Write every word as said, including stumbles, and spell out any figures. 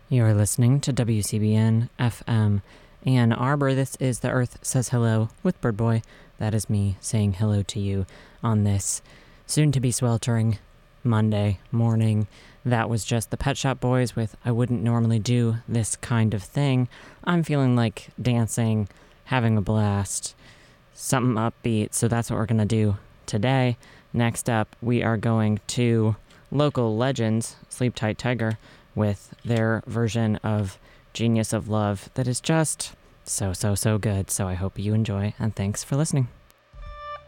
You're listening to W C B N F M Ann Arbor. This is The Earth Says Hello with Bird Boy. That is me saying hello to you on this soon-to-be sweltering Monday morning. That was just the Pet Shop Boys with I Wouldn't Normally Do This Kind of Thing. I'm feeling like dancing, having a blast, something upbeat, so that's what we're going to do today. Next up, we are going to local legends, Sleep Tight Tiger, with their version of Genius of Love that is just so, so, so good. So I hope you enjoy, and thanks for listening.